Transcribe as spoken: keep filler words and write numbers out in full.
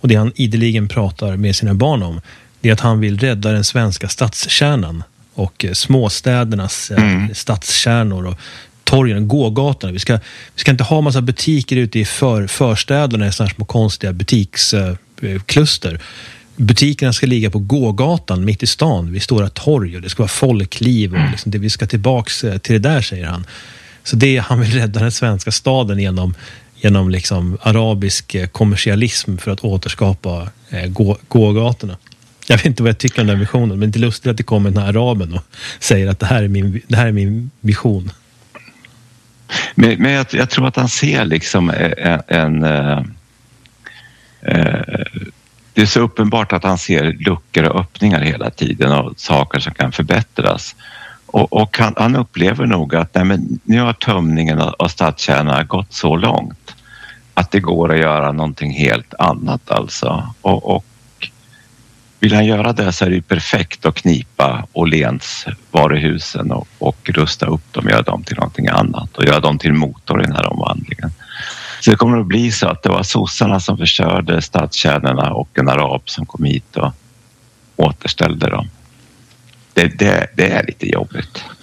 Och det han ideligen pratar med sina barn om, det är att han vill rädda den svenska stadskärnan och småstädernas mm. stadskärnor och torgen, gågatorna. Vi ska, vi ska inte ha massa butiker ute i för, förstäderna i sådana små konstiga butikskluster. Butikerna ska ligga på gågatan mitt i stan vid stora torg, och det ska vara folkliv och liksom det, vi ska tillbaks till det där, säger han. Så det han vill rädda den svenska staden genom, genom liksom arabisk kommersialism för att återskapa eh, gå, gågatorna. Jag vet inte vad jag tycker om den visionen, men det är inte lustigt att det kommer den här araben och säger att det här är min, det här är min vision. Men, men jag, jag tror att han ser liksom en... en uh, uh, det är så uppenbart att han ser luckor och öppningar hela tiden och saker som kan förbättras. Och, och han, han upplever nog att nej, men nu har tömningen av, av stadskärnorna gått så långt att det går att göra någonting helt annat alltså. Och, och vill han göra det så är det ju perfekt att knipa Åhléns varuhusen och, och rusta upp dem, göra dem till någonting annat och göra dem till motor i den här omvandlingen. Så det kommer att bli så att det var sossarna som förstörde stadskärnorna och en arab som kom hit och återställde dem. Det, det, det är lite jobbigt.